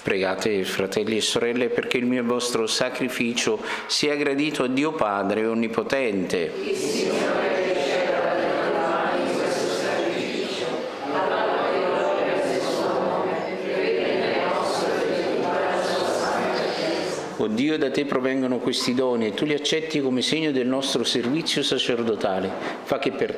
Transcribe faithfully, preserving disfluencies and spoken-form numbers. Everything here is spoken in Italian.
Pregate, fratelli e sorelle, perché il mio e vostro sacrificio sia gradito a Dio Padre Onnipotente. Il Signore riceva dalle tue mani questo sacrificio, alla gloria e gloria del suo nome, che vede nelle nostre fedeltà la sua santa Chiesa. O Dio, da te provengono questi doni e tu li accetti come segno del nostro servizio sacerdotale. Fa che per